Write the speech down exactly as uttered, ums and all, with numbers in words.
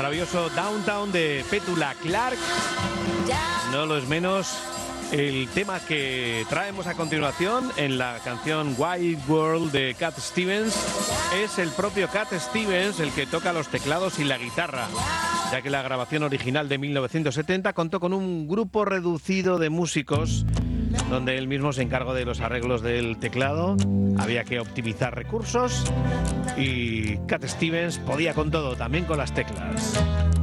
maravilloso Downtown de Petula Clark. No lo es menos el tema que traemos a continuación en la canción Wild World de Cat Stevens. Es el propio Cat Stevens el que toca los teclados y la guitarra, ya que la grabación original de mil novecientos setenta contó con un grupo reducido de músicos donde él mismo se encargó de los arreglos del teclado. Había que optimizar recursos y Cat Stevens podía con todo, también con las teclas.